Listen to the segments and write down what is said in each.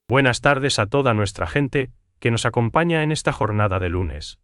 Buenas tardes a toda nuestra gente que nos acompaña en esta jornada de lunes.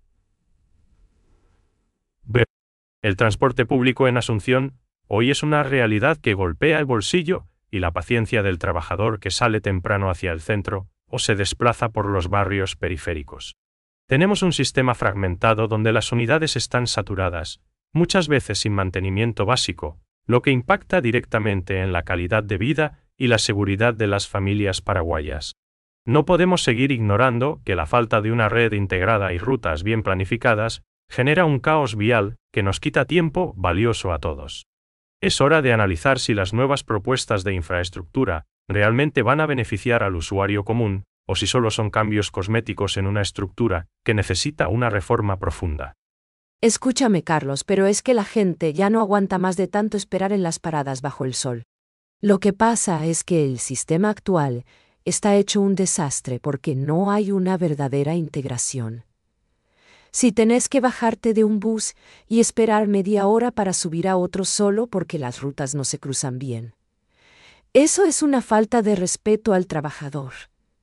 El transporte público en Asunción hoy es una realidad que golpea el bolsillo y la paciencia del trabajador que sale temprano hacia el centro o se desplaza por los barrios periféricos. Tenemos un sistema fragmentado donde las unidades están saturadas, muchas veces sin mantenimiento básico, lo que impacta directamente en la calidad de vida y la seguridad de las familias paraguayas. No podemos seguir ignorando que la falta de una red integrada y rutas bien planificadas genera un caos vial que nos quita tiempo valioso a todos. Es hora de analizar si las nuevas propuestas de infraestructura realmente van a beneficiar al usuario común o si solo son cambios cosméticos en una estructura que necesita una reforma profunda. Escúchame, Carlos, pero es que la gente ya no aguanta más de tanto esperar en las paradas bajo el sol. Lo que pasa es que el sistema actual está hecho un desastre porque no hay una verdadera integración. Si tenés que bajarte de un bus y esperar media hora para subir a otro solo porque las rutas no se cruzan bien. Eso es una falta de respeto al trabajador.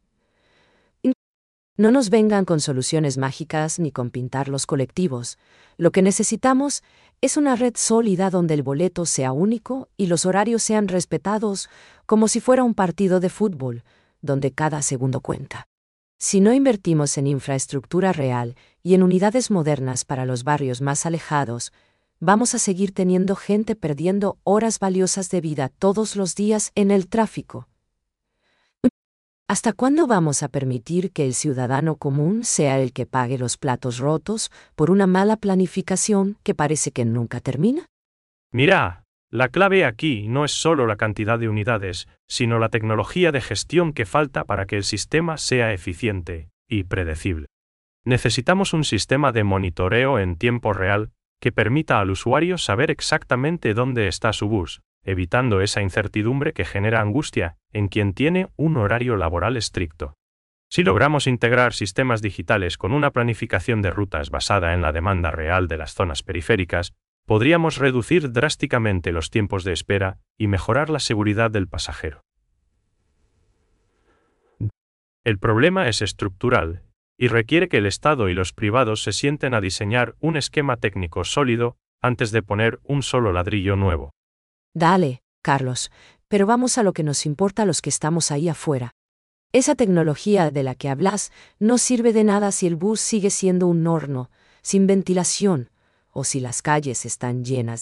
No nos vengan con soluciones mágicas ni con pintar los colectivos. Lo que necesitamos es una red sólida donde el boleto sea único y los horarios sean respetados como si fuera un partido de fútbol, donde cada segundo cuenta. Si no invertimos en infraestructura real y en unidades modernas para los barrios más alejados, vamos a seguir teniendo gente perdiendo horas valiosas de vida todos los días en el tráfico. ¿Hasta cuándo vamos a permitir que el ciudadano común sea el que pague los platos rotos por una mala planificación que parece que nunca termina? Mira, la clave aquí no es solo la cantidad de unidades, sino la tecnología de gestión que falta para que el sistema sea eficiente y predecible. Necesitamos un sistema de monitoreo en tiempo real que permita al usuario saber exactamente dónde está su bus, evitando esa incertidumbre que genera angustia en quien tiene un horario laboral estricto. Si logramos integrar sistemas digitales con una planificación de rutas basada en la demanda real de las zonas periféricas, podríamos reducir drásticamente los tiempos de espera y mejorar la seguridad del pasajero. El problema es estructural y requiere que el Estado y los privados se sienten a diseñar un esquema técnico sólido antes de poner un solo ladrillo nuevo. Dale, Carlos, pero vamos a lo que nos importa a los que estamos ahí afuera. Esa tecnología de la que hablas no sirve de nada si el bus sigue siendo un horno, sin ventilación, o si las calles están llenas